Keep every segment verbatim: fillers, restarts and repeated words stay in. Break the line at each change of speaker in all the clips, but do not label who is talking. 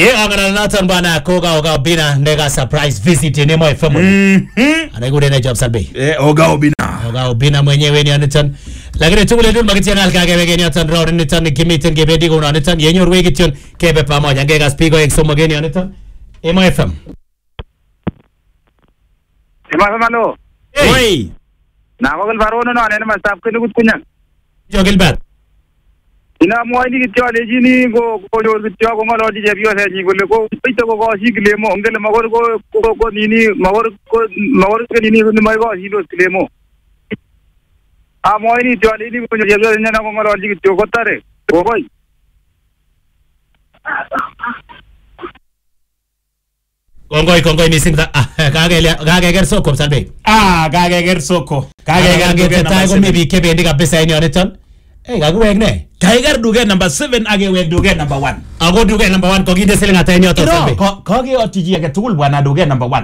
Eh angana natan bana koga oga bina ndega surprise visit ni Mo F M. Mhm. Anaikuwa na job salbe.
Eh oga obina.
Oga obina mwenyewe ni anitan. Lakini tukule dun magiti na alka kebe geni atan rawr nitan kimitin kebe digo na anitan yenyor wegi tion kebe pamoja ngega spigo exo mageni anitan. E Mo F M.
Ema samalo.
Oi.
Na ko barono no ane ma sab kene gut kunyan.
Jo Gilbert.
Ina mo ni kityo leji ni go go jo kityo ko ngalo di jebio se ni go le ko pito ko ko si glemo ngele magor ko ko ko ni ni magor ko magor ke ni ni mai go si do glemo. A mo ni tyo ni ko jebio ni na ko ngalo di kityo ko tare. Ko koi.
Kongoi kongoi missing ta kage kage ger soko salbe.
Ah kage ger soko.
Kage kage tetai ko mebi kebe ndi kabisa ini anitan. Eh kagwek ne.
Kaigar duge number seven age wek duge number one.
Ago duge number one ko gide selling ata enyo to salbe.
Ko kage otiji age tugul bwana duge number one.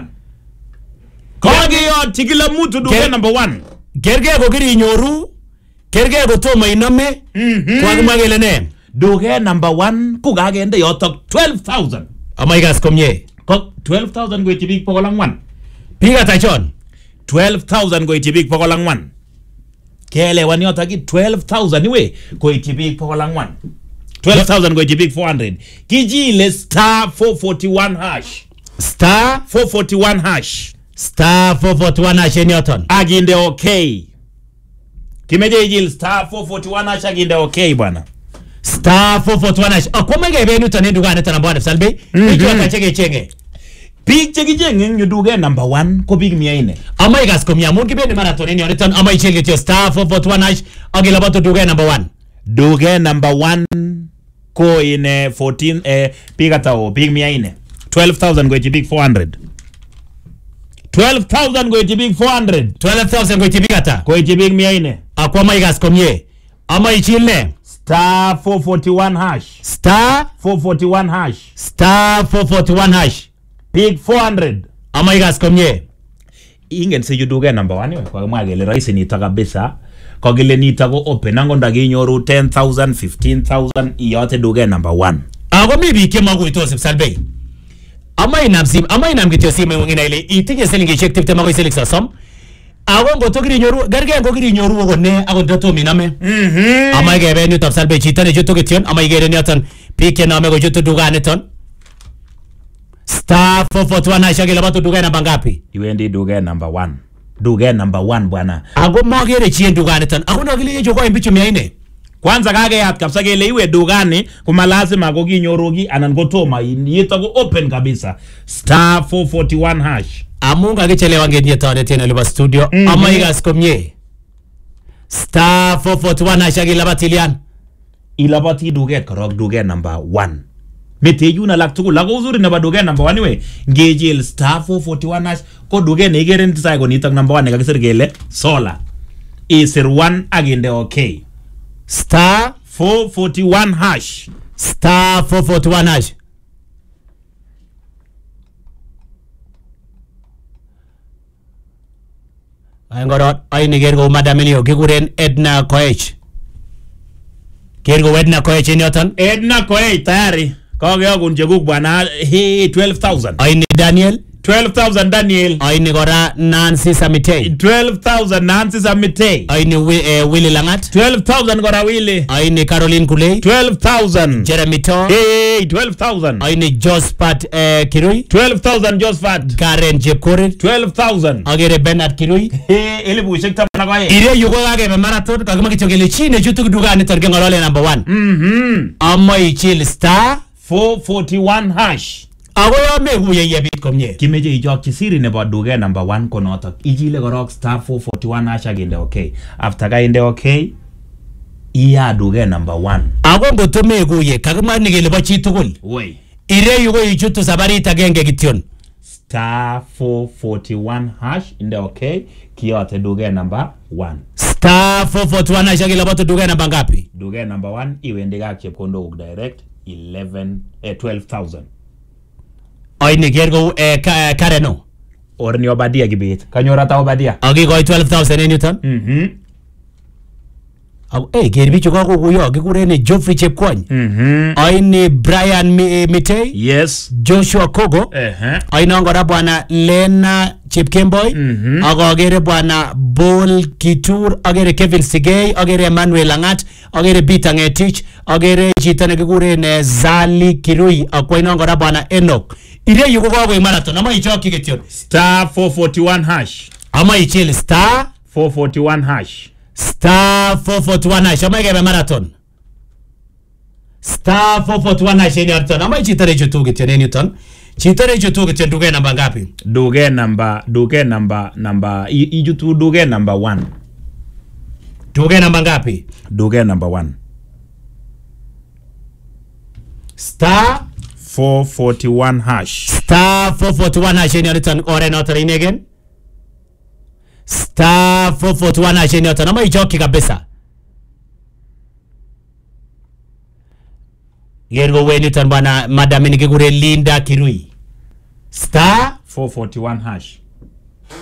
Kage otigila mtu duge number one.
Gerge ko kiri nyoru. Gerge ko toma inome.
Mhm.
Kwa kumagele ne.
Duge number one ku kage ende yotok twelve thousand.
Amaigas komye.
Ko twelve thousand go itibik pokolang one.
Piga tachon.
twelve thousand go itibik pokolang one. Kele wani otaki twelve thousand iwe go itibik pokolang one. twelve thousand go itibik four hundred. Kijile star four forty-one hash.
Star
four forty-one hash.
Star four forty-one hash enyoton.
Aginde okay. Kimeje ijil star four forty-one hash aginde okay bwana.
Star four forty-one hash. Akoma ngebe nuta nendu gane tana bwana salbe. Nikiwa kachege chenge.
Big chege chenge nyuduge number one ko big mia ine.
Ama igas komia mun kibende marathon eni onitan ama ichenge tio star four forty-one hash agila bato duge number one.
Duge number one ko ine fourteen eh piga tao big mia ine. twelve thousand go itibik four hundred. twelve thousand go itibik four hundred.
twelve thousand go itibik ata.
Go itibik mia ine.
Akwa ama igas komie. Ama ichile.
Star four forty-one hash.
Star
four forty-one hash.
Star four forty-one hash.
Big four hundred.
Ama igas komie.
Ingen se yuduge number one kwa mwagele raisi nita kabisa. Kwa gile nita go open nango ndagi nyoru ten thousand, fifteen thousand iyote duge number one.
Ako mibi kema kuitosip salbe. Ama inamsim, ama inamgitio sime wengine ile itinge selingi check tipte mako iselik sasam. Ako ngo tokiri nyoru, garge ngo kiri nyoru wako ne, ako dato miname.
Mhm.
Ama igebe nyo tap salbe chitane juto kition, ama igebe nyotan pike na ame go juto duga neton. Star four forty-one hash agila bato duga na bangapi.
Iwendi duge number one. Duge number one bwana.
Ako magere chien duga neton. Ako nagili yejo kwa imbichu miaine.
Kwanza kage yat kapsa gele iwe dugani kuma lazima go ginyorogi anan go toma yito go open kabisa. Star four forty-one hash.
Amunga kichelewa ngenye tane tena liba studio. Mm -hmm. Ama igas komye. Star four forty-one hash agila batilian.
Ilabati duge korok duge number one. Mete yuna laktuku lago uzuri na baduge number one we ngejil star four forty-one hash ko duge ne igeren tisai go nitak number one kakisir gele sola isir one aginde okay.
Star
four forty-one hash.
Star four forty-one hash. Ayangorot ay ni gergo madam niyo giguren Edna Koech. Gergo Edna Koech nyotan.
Edna Koech tayari. Kage agun jeguk bwana he twelve thousand.
Ay ni Daniel.
twelve thousand Daniel.
Ay ni gora Nancy Samitei.
twelve thousand Nancy Samitei.
Ay ni uh, Willy Langat.
twelve thousand gora Willy.
Ay ni Caroline Kulei.
twelve thousand.
Jeremy To.
Hey, twelve thousand.
Ay ni Jospat uh, Kirui.
twelve thousand Jospat.
Karen Jepkorir.
twelve thousand.
Agere Bernard Kirui.
Hey, ele bushek tapana kwa ye.
Ire yuko kage me marathon kagama kichogele chine chutu duga ni targe ngolole number one.
Mhm.
Ama ichil star
four forty-one hash.
Ako yo me huye yebit komye.
Kimeje ijok chisiri nebo duge number one konotok. Ijile korok star four forty-one hash aginde okay. After ka inde okay, iya duge number one.
Ako ngoto me huye kagama nigele ba chitugul.
Woi.
Ire yuko ichutu sabari tagenge kition.
Star four forty-one hash inde okay. Kiyote duge number one.
Star four forty-one hash agila bato duge number ngapi?
Duge number one iwende ga chepkondo uk direct eleven eh, twelve thousand.
Ay ni gergo eh, ka, Kareno.
Or ni Obadia gibit. Kanyora ta Obadia.
Agi go twelve thousand en Newton.
Mhm.
Au eh ger bichu ko kuyo kikuren Geoffrey Chepkwony.
Mhm.
Aini Brian Mi- Mitei.
Yes.
Joshua Kogo.
Eh.
Aina ngora bwana Lena Chepkemboi.
Mhm.
Agere bwana Bol Kitur, agere Kevin Sigei, agere Emmanuel Langat, agere Peter Ngetich, agere chito nekikuren Zali Kirui, akwaina ngora bwana Enoch. Ire yuko kwa kwa marathon, ama ichoki kityon.
Star four forty-one hash.
Ama ichil star
four forty-one hash.
star four forty-one hash, ama ikebe marathon. Star four forty-one hash ni marathon, ama ichitare chutu kityon ni ton. Chitare chutu kityon duke namba ngapi?
Duge namba, duge namba, namba, ijutu duge namba one.
Duke namba ngapi?
Duge namba one.
Star
four forty-one hash.
Star four forty-one hash ni marathon ore na otari again. Star four forty-one hash ni marathon, ama ichoki kabisa. Gergo weni tan bana madam nikikure Linda Kirui. Star
four forty-one hash.